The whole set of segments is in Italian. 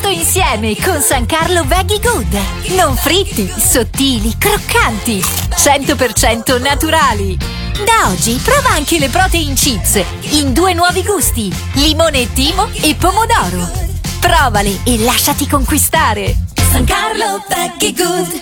tutto insieme con San Carlo Veggie Good. Non fritti, sottili, croccanti, 100% naturali. Da oggi prova anche le protein chips in 2 nuovi gusti, limone timo e pomodoro. Provale e lasciati conquistare. San Carlo Veggie Good.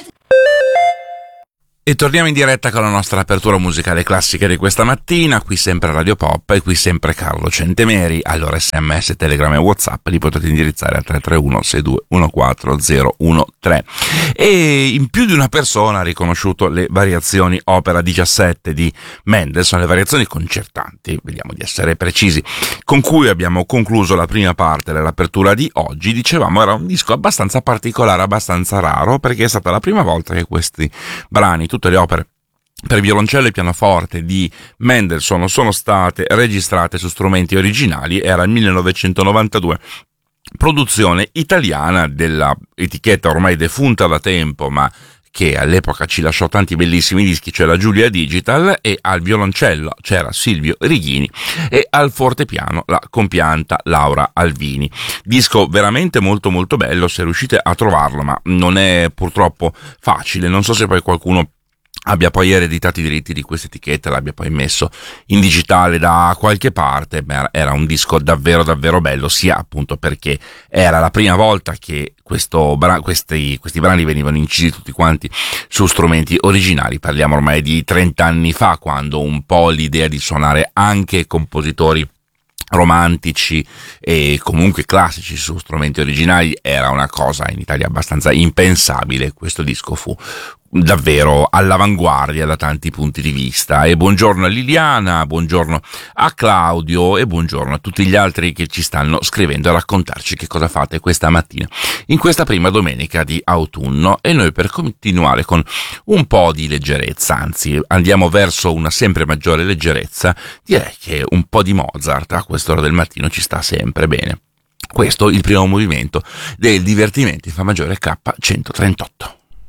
E torniamo in diretta con la nostra apertura musicale classica di questa mattina, qui sempre Radio Pop e qui sempre Carlo Centemeri. Allora SMS, Telegram e WhatsApp li potete indirizzare al 331 6214013. E in più di una persona ha riconosciuto le variazioni opera 17 di Mendelssohn, le variazioni concertanti, vediamo di essere precisi, con cui abbiamo concluso la prima parte dell'apertura di oggi. Dicevamo era un disco abbastanza particolare, abbastanza raro, perché è stata la prima volta che questi brani, tutte le opere per violoncello e pianoforte di Mendelssohn sono state registrate su strumenti originali. Era il 1992, produzione italiana della etichetta ormai defunta da tempo, ma che all'epoca ci lasciò tanti bellissimi dischi, cioè la Giulia Digital, e al violoncello c'era Silvio Righini e al fortepiano la compianta Laura Alvini. Disco veramente molto molto bello, se riuscite a trovarlo, ma non è purtroppo facile. Non so se poi qualcuno abbia poi ereditato i diritti di questa etichetta, l'abbia poi messo in digitale da qualche parte. Beh, era un disco davvero davvero bello, sia appunto perché era la prima volta che questi brani venivano incisi tutti quanti su strumenti originali. Parliamo ormai di 30 anni fa, quando un po' l'idea di suonare anche compositori romantici e comunque classici su strumenti originali era una cosa in Italia abbastanza impensabile. Questo disco fu davvero all'avanguardia da tanti punti di vista. E buongiorno a Liliana, buongiorno a Claudio e buongiorno a tutti gli altri che ci stanno scrivendo a raccontarci che cosa fate questa mattina in questa prima domenica di autunno. E noi, per continuare con un po' di leggerezza, anzi andiamo verso una sempre maggiore leggerezza, direi che un po' di Mozart a quest'ora del mattino ci sta sempre bene. Questo il primo movimento del Divertimenti in Fa maggiore K138.